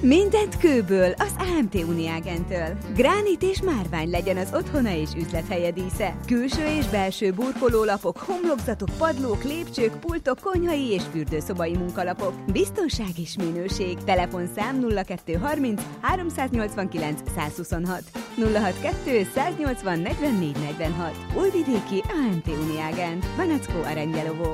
Mindent kőből az AMT Uniágentől. Gránit és márvány legyen az otthona és üzlethelye dísze. Külső és belső burkolólapok, homlokzatok, padlók, lépcsők, pultok, konyhai és fürdőszobai munkalapok. Biztonság és minőség. Telefonszám 0230 389 126 062 180 44 46. Újvidéki AMT Uniágent. Vanacko Arangyelovó.